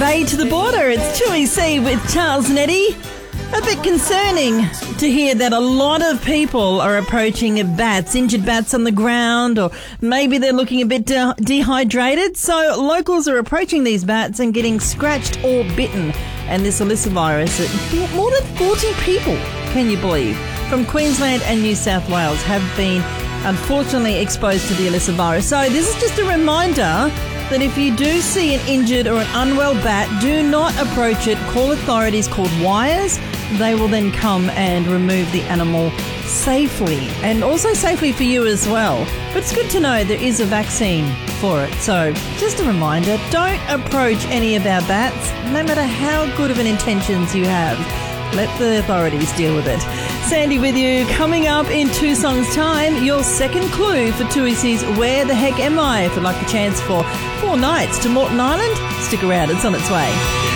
Way to the Border. It's 2EC with Charles and Eddie. A bit concerning to hear that a lot of people are approaching bats, injured bats on the ground, or maybe they're looking a bit dehydrated. So locals are approaching these bats and getting scratched or bitten. And this Elisa virus, more than 40 people, can you believe, from Queensland and New South Wales have been unfortunately exposed to the Elisa virus. So this is just a reminder that if you do see an injured or an unwell bat, do not approach it. Call authorities called Wires. They will then come and remove the animal safely, and also safely for you as well. But it's good to know there is a vaccine for it. So just a reminder, don't approach any of our bats, no matter how good of an intentions you have. Let the authorities deal with it. Sandy with you. Coming up in 2 songs' time, your second clue for 2EC's Where the Heck Am I? If you'd like a chance for 4 nights to Moreton Island, stick around, it's on its way.